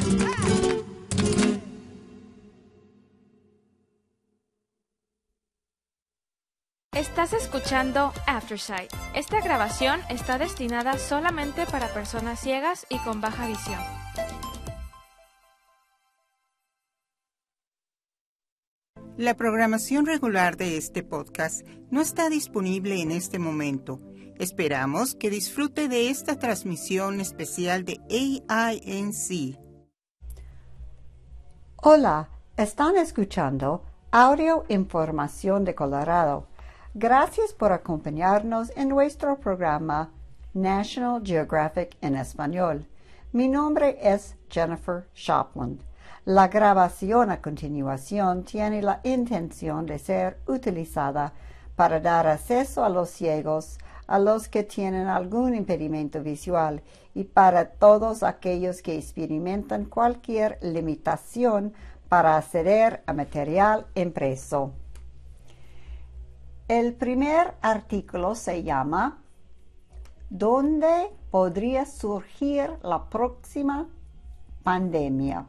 Estás escuchando Aftersight. Esta grabación está destinada solamente para personas ciegas y con baja visión. La programación regular de este podcast no está disponible en este momento. Esperamos que disfrute de esta transmisión especial de AINC. Hola, están escuchando Audio Información de Colorado. Gracias por acompañarnos en nuestro programa National Geographic en español. Mi nombre es Jennifer Shopland. La grabación a continuación tiene la intención de ser utilizada para dar acceso a los ciegos, a los que tienen algún impedimento visual y para todos aquellos que experimentan cualquier limitación para acceder a material impreso. El primer artículo se llama ¿Dónde podría surgir la próxima pandemia?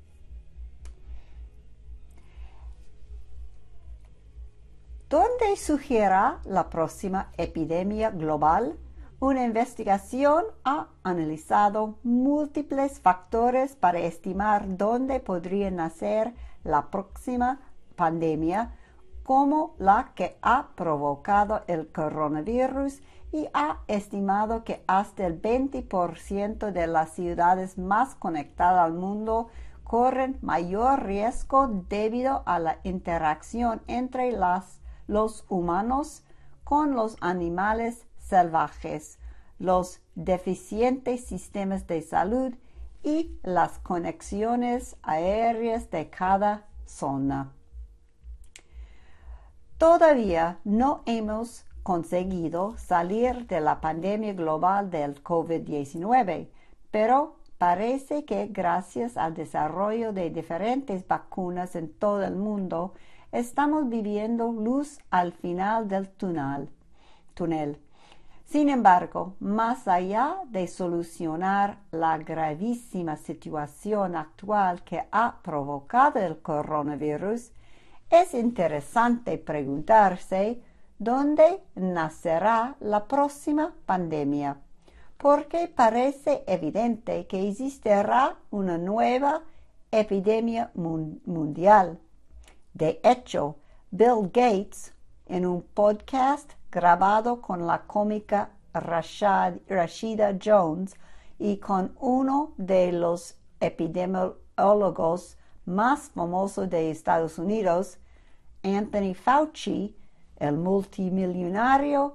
¿Dónde surgirá la próxima epidemia global? Una investigación ha analizado múltiples factores para estimar dónde podría nacer la próxima pandemia, como la que ha provocado el coronavirus, y ha estimado que hasta el 20% de las ciudades más conectadas al mundo corren mayor riesgo debido a la interacción entre los humanos con los animales salvajes, los deficientes sistemas de salud y las conexiones aéreas de cada zona. Todavía no hemos conseguido salir de la pandemia global del COVID-19, pero parece que gracias al desarrollo de diferentes vacunas en todo el mundo, estamos viviendo luz al final del túnel. Sin embargo, más allá de solucionar la gravísima situación actual que ha provocado el coronavirus, es interesante preguntarse dónde nacerá la próxima pandemia, porque parece evidente que existirá una nueva epidemia mundial. De hecho, Bill Gates, en un podcast grabado con la cómica Rashida Jones y con uno de los epidemiólogos más famosos de Estados Unidos, Anthony Fauci, el multimillonario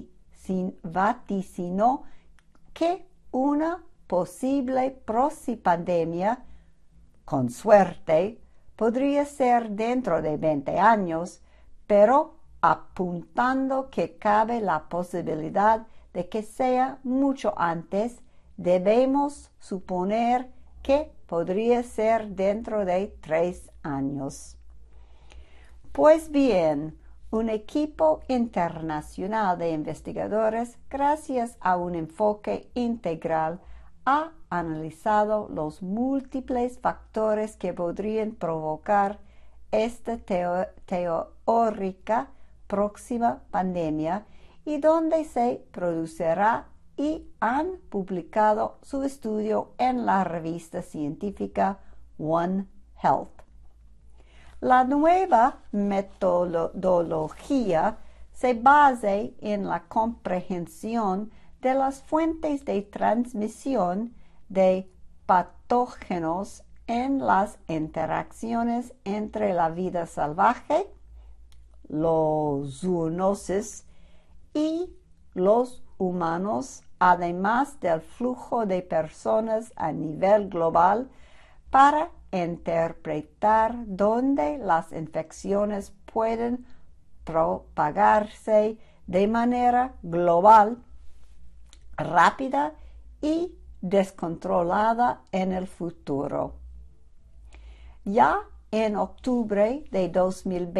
vaticinó que una posible próxima pandemia, con suerte, podría ser dentro de 20 años, pero apuntando que cabe la posibilidad de que sea mucho antes, debemos suponer que podría ser dentro de 3 años. Pues bien, un equipo internacional de investigadores, gracias a un enfoque integral, ha analizado los múltiples factores que podrían provocar esta teórica próxima pandemia y dónde se producirá, y han publicado su estudio en la revista científica One Health. La nueva metodología se basa en la comprensión de las fuentes de transmisión de patógenos en las interacciones entre la vida salvaje, los zoonosis y los humanos, además del flujo de personas a nivel global, para interpretar dónde las infecciones pueden propagarse de manera global, rápida y descontrolada en el futuro. Ya en octubre de 2020,